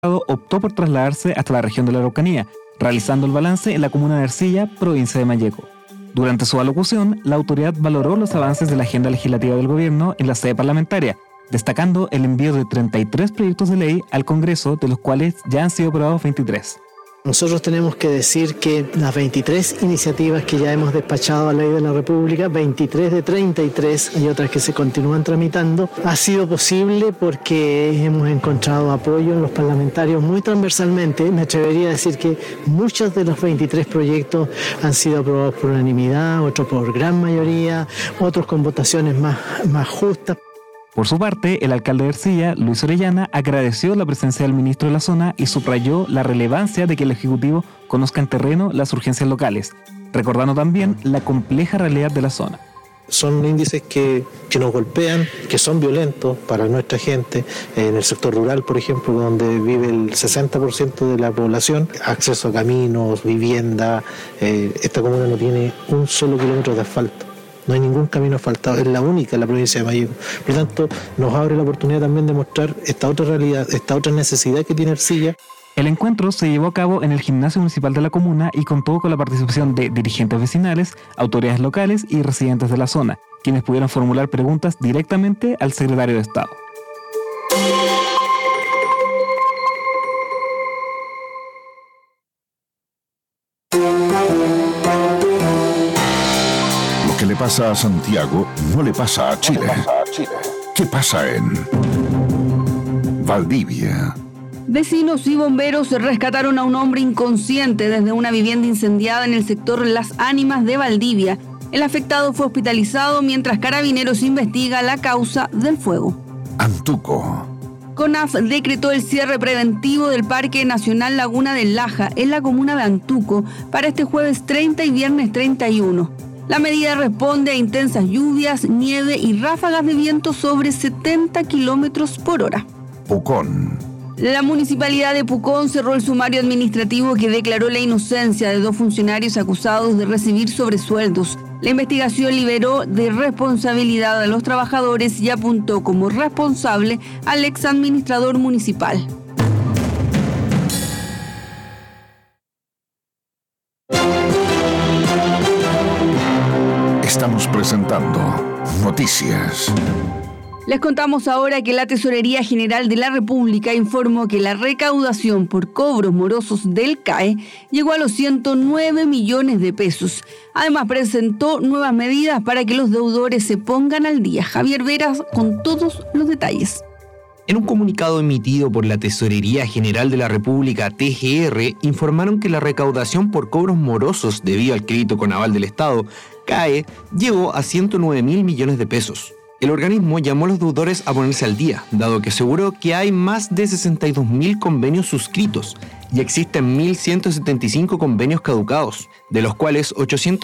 optó por trasladarse hasta la región de la Araucanía, realizando el balance en la comuna de Ercilla, provincia de Malleco. Durante su alocución, la autoridad valoró los avances de la agenda legislativa del gobierno en la sede parlamentaria, destacando el envío de 33 proyectos de ley al Congreso, de los cuales ya han sido aprobados 23. Nosotros tenemos que decir que las 23 iniciativas que ya hemos despachado a la ley de la República, 23 de 33, hay otras que se continúan tramitando, ha sido posible porque hemos encontrado apoyo en los parlamentarios muy transversalmente. Me atrevería a decir que muchos de los 23 proyectos han sido aprobados por unanimidad, otros por gran mayoría, otros con votaciones más justas. Por su parte, el alcalde de Ercilla, Luis Orellana, agradeció la presencia del ministro de la zona y subrayó la relevancia de que el Ejecutivo conozca en terreno las urgencias locales, recordando también la compleja realidad de la zona. Son índices que nos golpean, que son violentos para nuestra gente. En el sector rural, por ejemplo, donde vive el 60% de la población, acceso a caminos, vivienda. Esta comuna no tiene un solo kilómetro de asfalto. No hay ningún camino asfaltado, es la única en la provincia de Malleco. Por lo tanto, nos abre la oportunidad también de mostrar esta otra realidad, esta otra necesidad que tiene Ercilla. El encuentro se llevó a cabo en el gimnasio municipal de la comuna y contó con la participación de dirigentes vecinales, autoridades locales y residentes de la zona, quienes pudieron formular preguntas directamente al secretario de Estado. Lo que le pasa a Santiago no le pasa a Chile. ¿Qué pasa en Valdivia? Vecinos y bomberos rescataron a un hombre inconsciente desde una vivienda incendiada en el sector Las Ánimas de Valdivia. El afectado fue hospitalizado mientras Carabineros investiga la causa del fuego. Antuco. CONAF decretó el cierre preventivo del Parque Nacional Laguna del Laja en la comuna de Antuco para este jueves 30 y viernes 31. La medida responde a intensas lluvias, nieve y ráfagas de viento sobre 70 kilómetros por hora. Pucón. La Municipalidad de Pucón cerró el sumario administrativo que declaró la inocencia de 2 funcionarios acusados de recibir sobresueldos. La investigación liberó de responsabilidad a los trabajadores y apuntó como responsable al exadministrador municipal. Estamos presentando Noticias. Les contamos ahora que la Tesorería General de la República informó que la recaudación por cobros morosos del CAE llegó a los 109 millones de pesos. Además, presentó nuevas medidas para que los deudores se pongan al día. Javier Veras con todos los detalles. En un comunicado emitido por la Tesorería General de la República, TGR, informaron que la recaudación por cobros morosos debido al crédito con aval del Estado, CAE, llegó a 109 mil millones de pesos. El organismo llamó a los deudores a ponerse al día, dado que aseguró que hay más de 62.000 convenios suscritos y existen 1.175 convenios caducados, de los cuales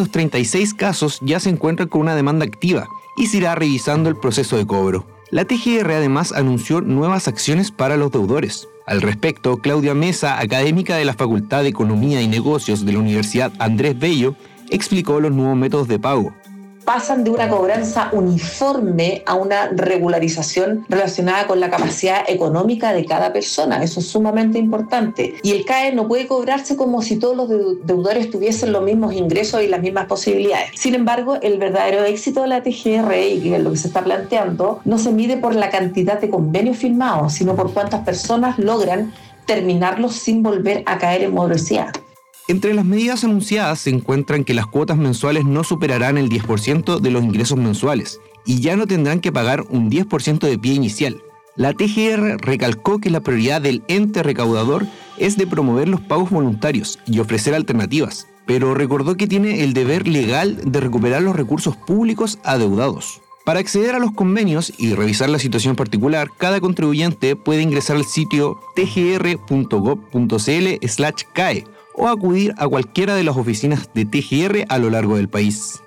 836 casos ya se encuentran con una demanda activa y se irá revisando el proceso de cobro. La TGR además anunció nuevas acciones para los deudores. Al respecto, Claudia Mesa, académica de la Facultad de Economía y Negocios de la Universidad Andrés Bello, explicó los nuevos métodos de pago. Pasan de una cobranza uniforme a una regularización relacionada con la capacidad económica de cada persona. Eso es sumamente importante. Y el CAE no puede cobrarse como si todos los deudores tuviesen los mismos ingresos y las mismas posibilidades. Sin embargo, el verdadero éxito de la TGR, y que es lo que se está planteando, no se mide por la cantidad de convenios firmados, sino por cuántas personas logran terminarlos sin volver a caer en morosidad. Entre las medidas anunciadas se encuentran que las cuotas mensuales no superarán el 10% de los ingresos mensuales y ya no tendrán que pagar un 10% de pie inicial. La TGR recalcó que la prioridad del ente recaudador es de promover los pagos voluntarios y ofrecer alternativas, pero recordó que tiene el deber legal de recuperar los recursos públicos adeudados. Para acceder a los convenios y revisar la situación particular, cada contribuyente puede ingresar al sitio tgr.gov.cl/CAE o acudir a cualquiera de las oficinas de TGR a lo largo del país.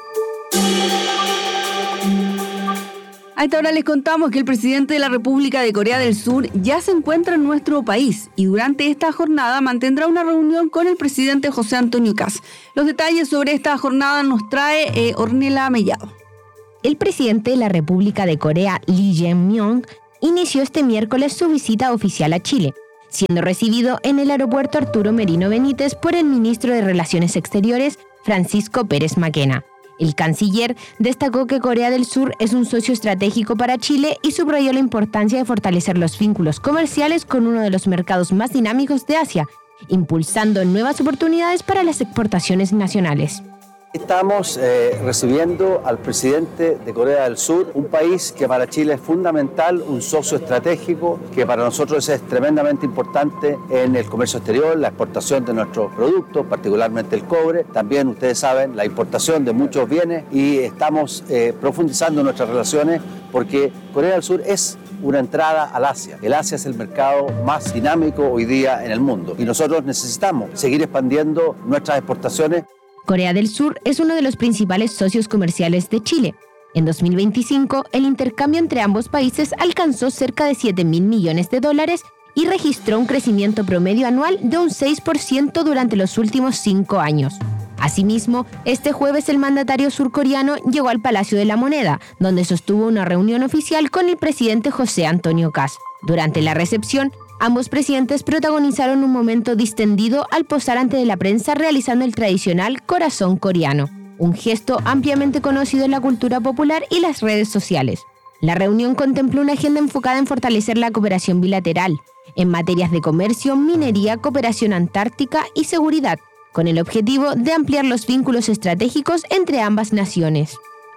A esta hora les contamos que el presidente de la República de Corea del Sur ya se encuentra en nuestro país y durante esta jornada mantendrá una reunión con el presidente José Antonio Kaz. Los detalles sobre esta jornada nos trae Ornella Mellado. El presidente de la República de Corea, Lee Jae-myung, inició este miércoles su visita oficial a Chile. siendo recibido en el aeropuerto Arturo Merino Benítez por el ministro de Relaciones Exteriores, Francisco Pérez Maquena. El canciller destacó que Corea del Sur es un socio estratégico para Chile y subrayó la importancia de fortalecer los vínculos comerciales con uno de los mercados más dinámicos de Asia, impulsando nuevas oportunidades para las exportaciones nacionales. Estamos recibiendo al presidente de Corea del Sur, un país que para Chile es fundamental, un socio estratégico que para nosotros es tremendamente importante en el comercio exterior, la exportación de nuestros productos, particularmente el cobre. También ustedes saben la importación de muchos bienes y estamos profundizando nuestras relaciones porque Corea del Sur es una entrada al Asia. El Asia es el mercado más dinámico hoy día en el mundo y nosotros necesitamos seguir expandiendo nuestras exportaciones. Corea del Sur es uno de los principales socios comerciales de Chile. En 2025, el intercambio entre ambos países alcanzó cerca de $7.000 millones y registró un crecimiento promedio anual de un 6% durante los últimos 5 años. Asimismo, este jueves el mandatario surcoreano llegó al Palacio de la Moneda, donde sostuvo una reunión oficial con el presidente José Antonio Kaz. Durante la recepción, ambos presidentes protagonizaron un momento distendido al posar ante la prensa realizando el tradicional corazón coreano, un gesto ampliamente conocido en la cultura popular y las redes sociales. La reunión contempló una agenda enfocada en fortalecer la cooperación bilateral, en materias de comercio, minería, cooperación antártica y seguridad, con el objetivo de ampliar los vínculos estratégicos entre ambas naciones.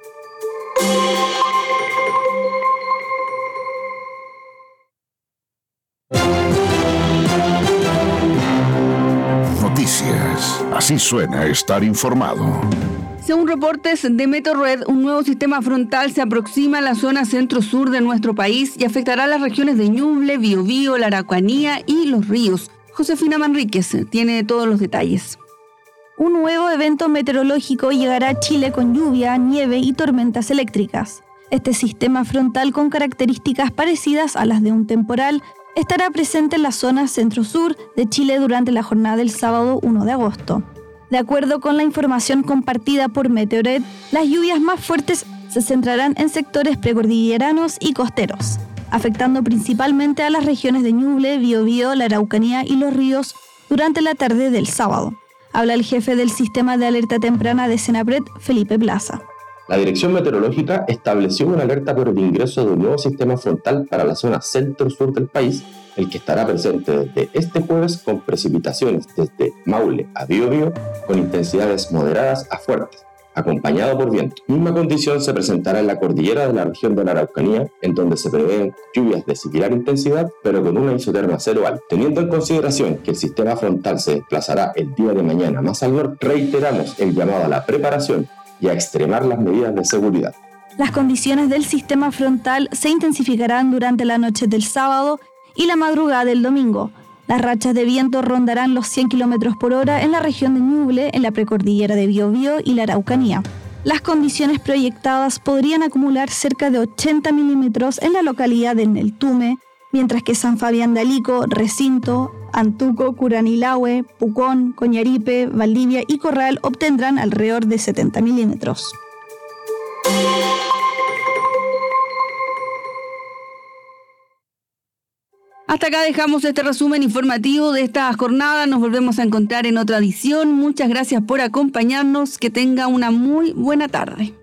Noticias. Así suena estar informado. Según reportes de Meteorred, un nuevo sistema frontal se aproxima a la zona centro-sur de nuestro país y afectará a las regiones de Ñuble, Biobío, la Araucanía y Los Ríos. Josefina Manríquez tiene todos los detalles. Un nuevo evento meteorológico llegará a Chile con lluvia, nieve y tormentas eléctricas. Este sistema frontal con características parecidas a las de un temporal estará presente en la zona centro-sur de Chile durante la jornada del sábado 1 de agosto. De acuerdo con la información compartida por Meteorred, las lluvias más fuertes se centrarán en sectores precordilleranos y costeros, afectando principalmente a las regiones de Ñuble, Biobío, la Araucanía y Los Ríos durante la tarde del sábado. Habla el jefe del Sistema de Alerta Temprana de Senapred, Felipe Plaza. La Dirección Meteorológica estableció una alerta por el ingreso de un nuevo sistema frontal para la zona centro-sur del país, el que estará presente desde este jueves con precipitaciones desde Maule a Biobío con intensidades moderadas a fuertes, acompañado por viento. Misma condición se presentará en la cordillera de la región de la Araucanía, en donde se prevén lluvias de similar intensidad, pero con una isoterma cero alta. Teniendo en consideración que el sistema frontal se desplazará el día de mañana más al norte, reiteramos el llamado a la preparación y a extremar las medidas de seguridad. Las condiciones del sistema frontal se intensificarán durante la noche del sábado y la madrugada del domingo. Las rachas de viento rondarán los 100 km por hora en la región de Ñuble, en la precordillera de Biobío y la Araucanía. Las condiciones proyectadas podrían acumular cerca de 80 milímetros en la localidad de Neltume, mientras que San Fabián de Alico, Recinto, Antuco, Curanilahue, Pucón, Coñaripe, Valdivia y Corral obtendrán alrededor de 70 milímetros. Hasta acá dejamos este resumen informativo de esta jornada. Nos volvemos a encontrar en otra edición. Muchas gracias por acompañarnos. Que tenga una muy buena tarde.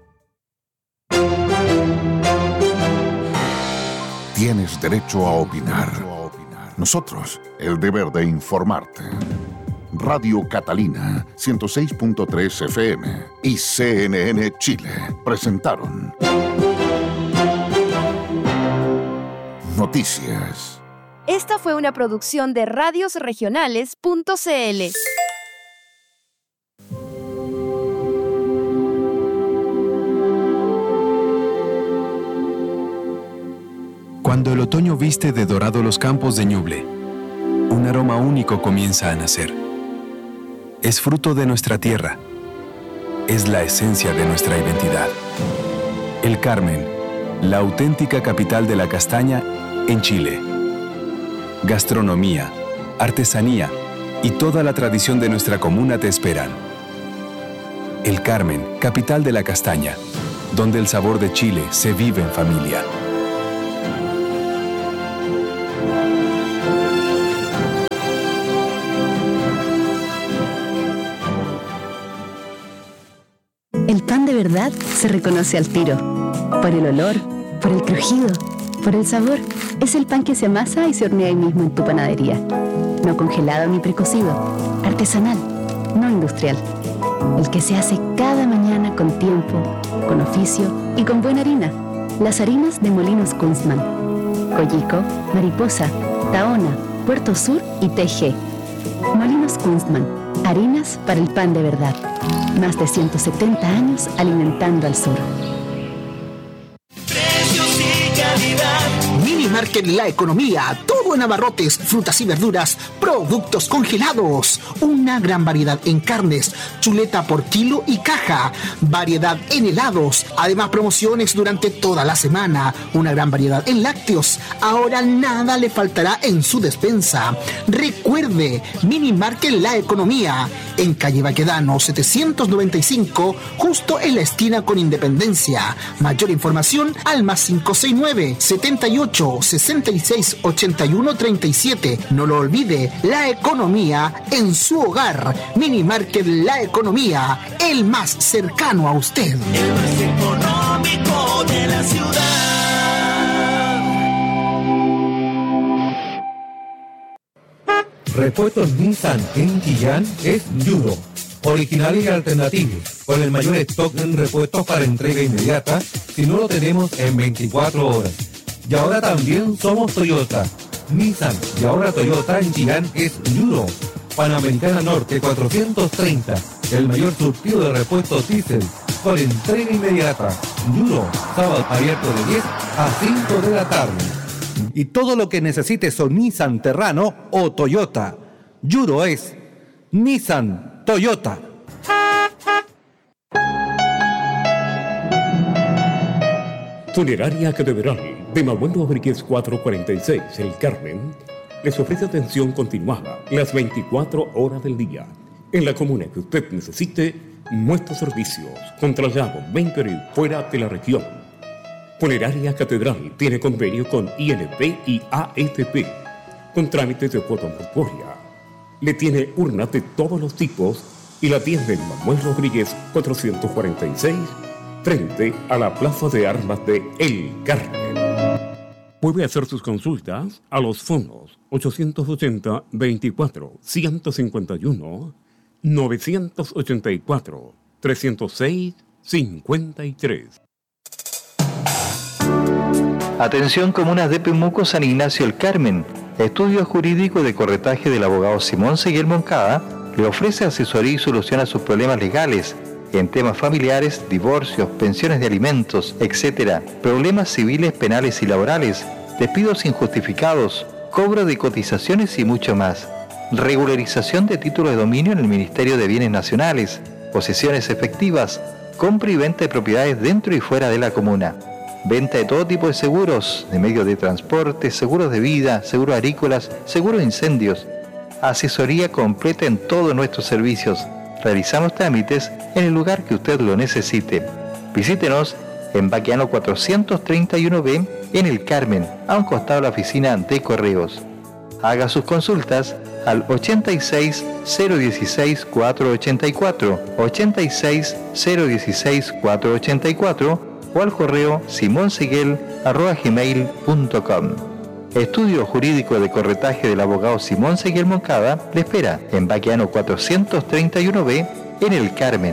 Tienes derecho a opinar. Nosotros, el deber de informarte. Radio Catalina, 106.3 FM y CNN Chile presentaron Noticias. Esta fue una producción de radiosregionales.cl. Cuando el otoño viste de dorado los campos de Ñuble, un aroma único comienza a nacer. Es fruto de nuestra tierra. Es la esencia de nuestra identidad. El Carmen, la auténtica capital de la castaña en Chile. Gastronomía, artesanía y toda la tradición de nuestra comuna te esperan. El Carmen, capital de la castaña, donde el sabor de Chile se vive en familia. de verdad se reconoce al tiro. Por el olor, por el crujido, por el sabor. Es el pan que se amasa y se hornea ahí mismo en tu panadería. No congelado ni precocido. Artesanal, no industrial. El que se hace cada mañana con tiempo, con oficio y con buena harina. Las harinas de Molinos Kunstmann. Coyico, Mariposa, Tahona, Puerto Sur y TG. Molinos Kunstmann. Harinas para el pan de verdad. Más de 170 años alimentando al sur. Precios y calidad. Mini Market La Economía. Todo en abarrotes, frutas y verduras, productos congelados. Una gran variedad en carnes, chuleta por kilo y caja. Variedad en helados. Además, promociones durante toda la semana. Una gran variedad en lácteos. Ahora nada le faltará en su despensa. Recuerde, Mini Market La Economía. En calle Baquedano 795, justo en la esquina con Independencia. Mayor información al más 569 78 66 81 37. No lo olvide, la economía en su hogar. Mini Market La Economía, el más cercano a usted. El más económico de la ciudad. Repuestos Nissan en Chillán es Yuro. Originales y alternativos, con el mayor stock en repuestos para entrega inmediata, si no lo tenemos en 24 horas. Y ahora también somos Toyota. Nissan y ahora Toyota en Chillán es Yuro. Panamericana Norte 430, el mayor surtido de repuestos diésel, con entrega inmediata. Yuro, sábado abierto de 10 a 5 de la tarde. Y todo lo que necesites son Nissan Terrano o Toyota. Yuro es Nissan Toyota. Funeraria Catedral de Manuel Rodríguez 446, El Carmen, les ofrece atención continuada las 24 horas del día. En la comuna que usted necesite, nuestros servicios con traslado dentro y fuera de la región. Funeraria Catedral tiene convenio con INP y AFP, con trámites de cuota mortuoria. Le tiene urnas de todos los tipos y la tienda en Manuel Rodríguez 446, frente a la Plaza de Armas de El Carmen. Puede hacer sus consultas a los fondos 880 24 151 984 306 53. Atención comunas de Pemuco, San Ignacio El Carmen. Estudio Jurídico de Corretaje del abogado Simón Seguel Moncada le ofrece asesoría y solución a sus problemas legales en temas familiares, divorcios, pensiones de alimentos, etc. Problemas civiles, penales y laborales, despidos injustificados, cobro de cotizaciones y mucho más. Regularización de títulos de dominio en el Ministerio de Bienes Nacionales, posesiones efectivas, compra y venta de propiedades dentro y fuera de la comuna. Venta de todo tipo de seguros, de medios de transporte, seguros de vida, seguros agrícolas, seguros de incendios. Asesoría completa en todos nuestros servicios. Realizamos trámites en el lugar que usted lo necesite. Visítenos en Baqueano 431B en El Carmen, a un costado de la oficina de correos. Haga sus consultas al 86 016 484, 86 016 484 o al correo simonseguel@gmail.com. Estudio Jurídico de Corretaje del abogado Simón Seguel Moncada le espera en Baqueano 431B en El Carmen.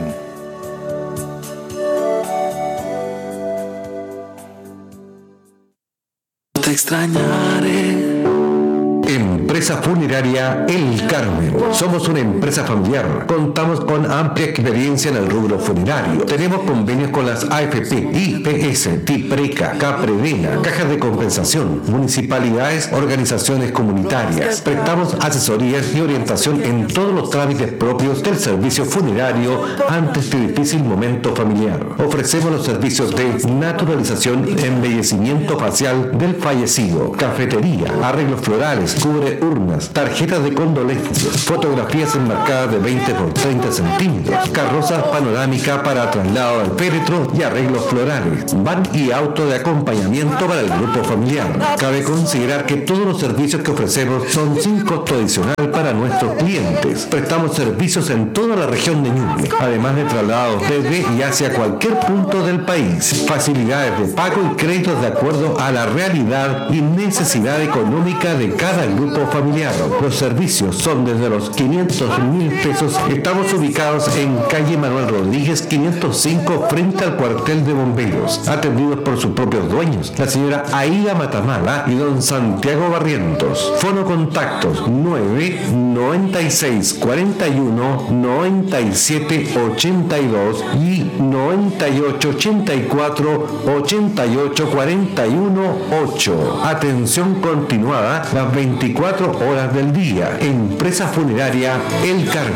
Te extrañaré. Empresa Funeraria El Carmen. Somos una empresa familiar. Contamos con amplia experiencia en el rubro funerario. Tenemos convenios con las AFP, IPS, TIPRECA, CAPREDENA, cajas de compensación, municipalidades, organizaciones comunitarias. Prestamos asesorías y orientación en todos los trámites propios del servicio funerario ante este difícil momento familiar. Ofrecemos los servicios de naturalización y embellecimiento facial del fallecido, cafetería, arreglos florales, cubre nocturnas, tarjetas de condolencia, fotografías enmarcadas de 20 por 30 centímetros, carrozas panorámicas para traslado al féretro y arreglos florales, van y auto de acompañamiento para el grupo familiar. Cabe considerar que todos los servicios que ofrecemos son sin costo adicional para nuestros clientes. Prestamos servicios en toda la región de Ñuble, además de traslados desde y hacia cualquier punto del país. Facilidades de pago y créditos de acuerdo a la realidad y necesidad económica de cada grupo familiar. Los servicios son desde los 500.000 pesos. Estamos ubicados en calle Manuel Rodríguez 505 frente al cuartel de bomberos, atendidos por sus propios dueños, la señora Aida Matamala y don Santiago Barrientos. Fono contactos 996 41 97 82 y 98 84 88 41 8. Atención continuada las 24 horas del día. Empresa funeraria El Carmen.